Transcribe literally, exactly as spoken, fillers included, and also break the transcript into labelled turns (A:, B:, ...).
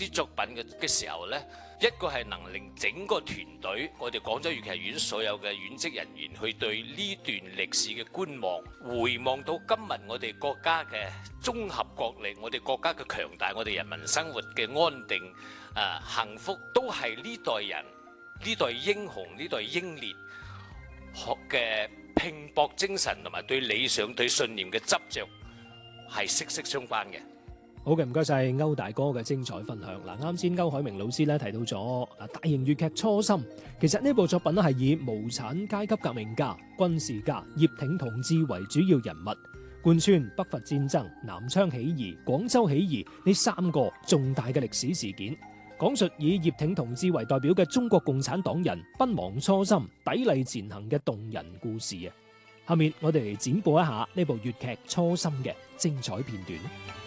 A: 啲作品嘅嘅時候呢，一個係能令整個團隊，我哋廣州粵劇院所有嘅院職人員去對呢段歷史嘅觀望，回望到今日我哋國家嘅綜合國力，我哋國家嘅強大，我哋人民生活嘅安定、呃、幸福，都係呢代人、呢代英雄、呢代英烈學嘅拼搏精神同埋對理想、對信念嘅執着係息息相關嘅。
B: 好嘅，唔該晒歐大哥嘅精彩分享。嗱，啱先歐海明老師咧提到咗啊，大型粵劇初心。其實呢部作品咧係以無產階級革命家、軍事家葉挺同志為主要人物，貫穿北伐戰爭、南昌起義、廣州起義呢三個重大嘅歷史事件，講述以葉挺同志為代表嘅中國共產黨人不忘初心、砥礪前行嘅動人故事啊！下面我哋嚟展播一下呢部粵劇初心嘅精彩片段。